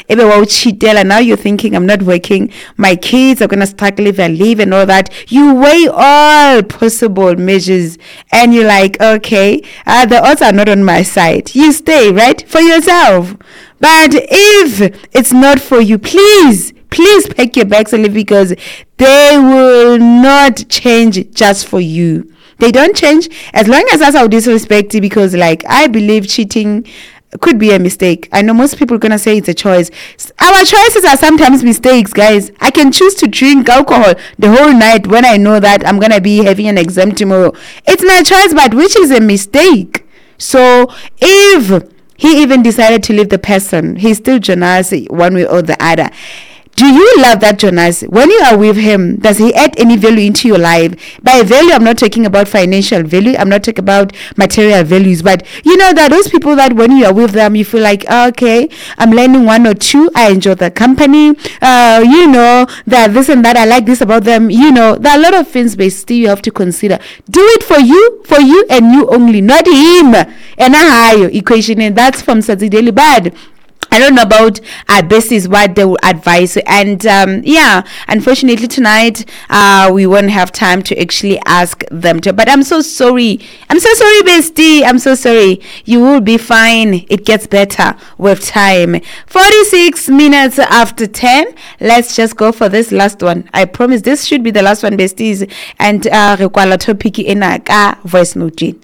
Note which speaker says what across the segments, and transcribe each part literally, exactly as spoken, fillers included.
Speaker 1: ebe wa uchitela. Now you're thinking, I'm not working, my kids are gonna struggle if I leave and all that. You weigh all possible measures and you're like, okay, uh, the odds are not on my side. You stay, right, for yourself. But if it's not for you, please, please pack your bags and leave, because they will not change just for you. They don't change as long as us are disrespected, because like I believe cheating could be a mistake. I know most people are gonna say it's a choice. Our choices are sometimes mistakes, guys. I can choose to drink alcohol the whole night when I know that I'm gonna be having an exam tomorrow. It's my choice, but which is a mistake. So if he even decided to leave the person, he's still Jonas one way or the other. Do you love that Jonas? When you are with him, does he add any value into your life? By value, I'm not talking about financial value. I'm not talking about material values. But you know that those people that when you are with them, you feel like, oh, okay, I'm learning one or two. I enjoy the company. Uh, you know, that this and that. I like this about them. You know, there are a lot of things basically you have to consider. Do it for you, for you and you only, not him. And a higher equation. And that's from Sadi Daily Bad. I don't know about our besties, what they would advise. And um, yeah, unfortunately tonight, uh, we won't have time to actually ask them to. But I'm so sorry. I'm so sorry, bestie. I'm so sorry. You will be fine. It gets better with time. forty-six minutes after ten. Let's just go for this last one. I promise this should be the last one, besties. And uh, rekwala topic ena ka voice note.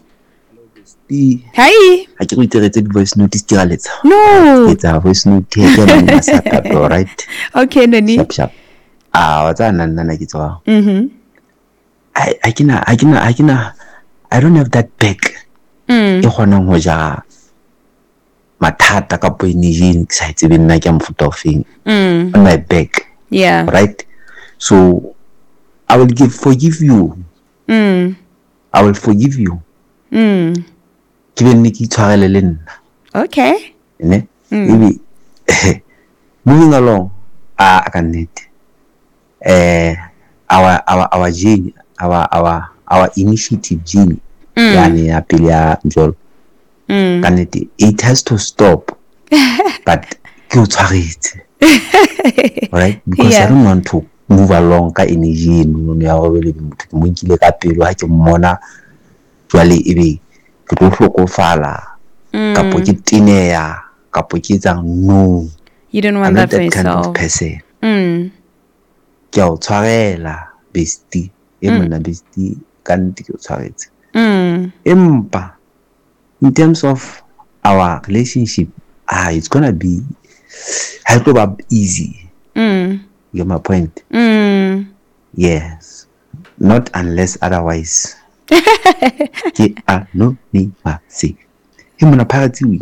Speaker 1: Hi.
Speaker 2: I can read the voice note.
Speaker 1: No.
Speaker 2: It's a voice note. Right.
Speaker 1: Okay, Nani.
Speaker 2: Sharp, sharp. Ah, what's that? Nana, it's all.
Speaker 1: Mm-hmm.
Speaker 2: I, I can, I can, I can, I don't have that back.
Speaker 1: Mm.
Speaker 2: I want to moja. Matata kapo inijin excited when I am photography
Speaker 1: Mm.
Speaker 2: on my back.
Speaker 1: Yeah.
Speaker 2: Right. So I will give forgive you.
Speaker 1: Mm.
Speaker 2: I will forgive you.
Speaker 1: Mm.
Speaker 2: Given Nikki Charlelin.
Speaker 1: Okay.
Speaker 2: Ne?
Speaker 1: Mm.
Speaker 2: Maybe moving along. Ah, I can need. Uh, our our our gene, our our our initiative gene.
Speaker 1: Mm.
Speaker 2: Yani apilia njol.
Speaker 1: Mm.
Speaker 2: Can it? It has to stop. But go it. Right? Because
Speaker 1: Yeah.
Speaker 2: I don't want to move along ka energy no no ya go le motho mo nkile ka pelo ha ke mmona jwale ebe ke tlo hlokofala kapo ke tineya kapo ke tsang no.
Speaker 1: You don't want
Speaker 2: I'm
Speaker 1: that
Speaker 2: not
Speaker 1: for
Speaker 2: that kind
Speaker 1: yourself.
Speaker 2: of person.
Speaker 1: Mm.
Speaker 2: Ke o tshwarela bestie e mona bestie ka nnete ke o tshwaretse.
Speaker 1: Mm.
Speaker 2: Empa in terms of our relationship, ah it's gonna be has to be easy.
Speaker 1: Mm.
Speaker 2: You get my point?
Speaker 1: Mm.
Speaker 2: Yes. Not unless otherwise. Ke anonymous. Him on a party.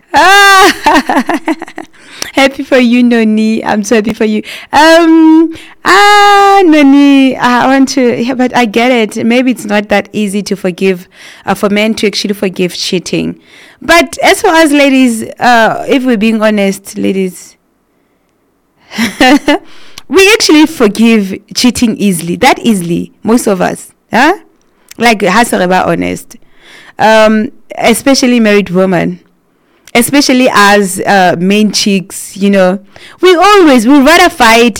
Speaker 1: Ah, happy for you, Noni. I'm so happy for you. Um, ah, Noni, I want to, yeah, but I get it. Maybe it's not that easy to forgive, uh, for men to actually forgive cheating. But as for us ladies, uh, if we're being honest, ladies, we actually forgive cheating easily, that easily, most of us, huh? Like, hasareba honest, um, especially married women, especially as uh, main chicks, you know, we always, we rather fight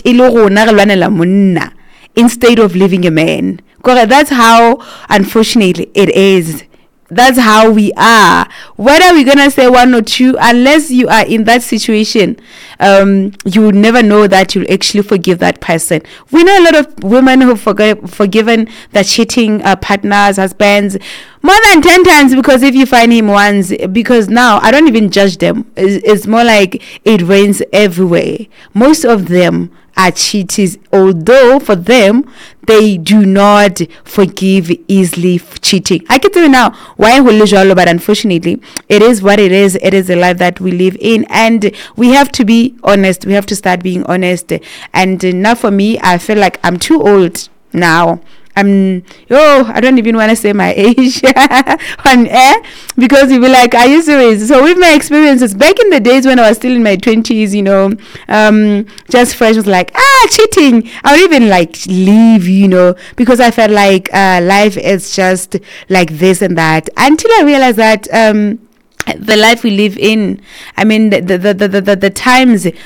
Speaker 1: instead of leaving a man. That's how, unfortunately, it is. That's how we are. Whether we're gonna say one or two, unless you are in that situation, um, you will never know that you'll actually forgive that person. We know a lot of women who've forg- forgiven their cheating uh, partners, husbands, more than ten times, because if you find him once, because now I don't even judge them. It's, it's more like it rains everywhere. Most of them are cheaters, although for them they do not forgive easily f- cheating. I can tell you now why, but unfortunately it is what it is. It is the life that we live in, and we have to be honest. We have to start being honest. And uh, now for me, I feel like I'm too old now. I'm, oh, I don't even want to say my age on air, because you'll be like, are you serious? So with my experiences back in the days when I was still in my twenties, you know, um, just fresh, was like, ah, cheating. I would even like leave, you know, because I felt like uh, life is just like this and that, until I realized that um, the life we live in, I mean, the the the the, the, the times